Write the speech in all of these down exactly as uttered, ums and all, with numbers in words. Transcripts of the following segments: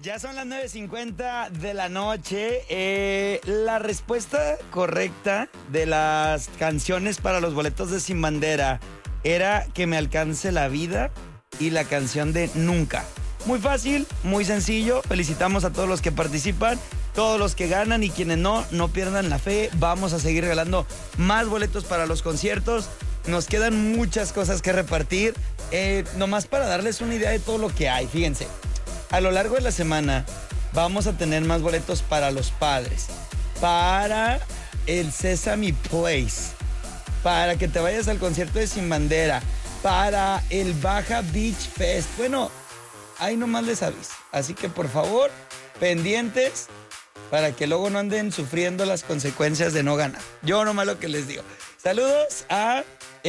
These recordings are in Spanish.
Ya son las nueve cincuenta de la noche. Eh, la respuesta correcta de las canciones para los boletos de Sin Bandera era Que me alcance la vida y la canción de Nunca. Muy fácil, muy sencillo. Felicitamos a todos los que participan, todos los que ganan y quienes no, no pierdan la fe. Vamos a seguir regalando más boletos para los conciertos. Nos quedan muchas cosas que repartir. Eh, nomás para darles una idea de todo lo que hay, fíjense. A lo largo de la semana vamos a tener más boletos para los padres, para el Sesame Place, para que te vayas al concierto de Sin Bandera, para el Baja Beach Fest. Bueno, ahí nomás les aviso. Así que por favor, pendientes para que luego no anden sufriendo las consecuencias de no ganar. Yo nomás lo que les digo. Saludos a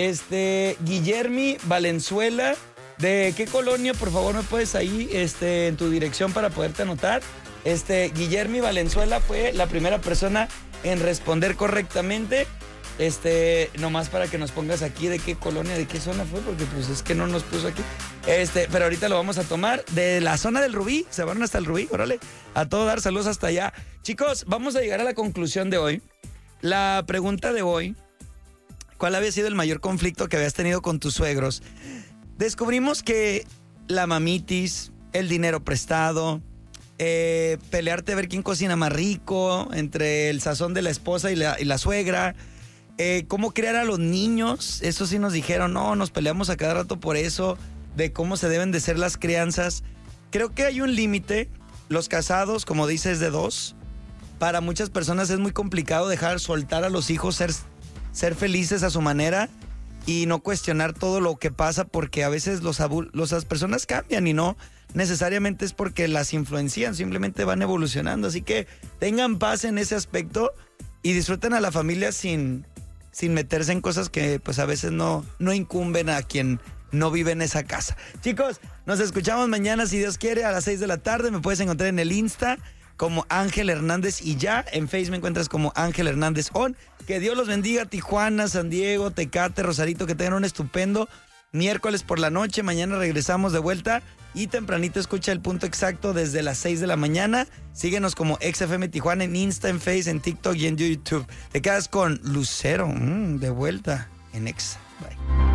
este Guillermi Valenzuela. ¿De qué colonia, por favor, me puedes ahí este, en tu dirección para poderte anotar? Este, Guillermi Valenzuela fue la primera persona en responder correctamente. Este, nomás para que nos pongas aquí de qué colonia, de qué zona fue, porque pues es que no nos puso aquí. Este, pero ahorita lo vamos a tomar de la zona del Rubí, se van hasta el Rubí, órale, a todo dar, saludos hasta allá. Chicos, vamos a llegar a la conclusión de hoy. La pregunta de hoy, ¿cuál había sido el mayor conflicto que habías tenido con tus suegros? Descubrimos que la mamitis, el dinero prestado, eh, pelearte a ver quién cocina más rico, entre el sazón de la esposa y la, y la suegra, eh, cómo criar a los niños, eso sí nos dijeron, no, nos peleamos a cada rato por eso, de cómo se deben de ser las crianzas. Creo que hay un límite, los casados, como dices, de dos, para muchas personas es muy complicado dejar soltar a los hijos, ser, ser felices a su manera, y no cuestionar todo lo que pasa, porque a veces los abu- las personas cambian y no necesariamente es porque las influencian, simplemente van evolucionando. Así que tengan paz en ese aspecto y disfruten a la familia sin, sin meterse en cosas que pues a veces no, no incumben a quien no vive en esa casa. Chicos, nos escuchamos mañana si Dios quiere a las seis de la tarde. Me puedes encontrar en el Insta como Ángel Hernández y ya. En Facebook me encuentras como Ángel Hernández On. Que Dios los bendiga, Tijuana, San Diego, Tecate, Rosarito, que tengan un estupendo miércoles por la noche. Mañana regresamos de vuelta y tempranito escucha El Punto Exacto desde las seis de la mañana. Síguenos como X F M Tijuana en Insta, en Face, en TikTok y en YouTube. Te quedas con Lucero, mmm, de vuelta en X. Bye.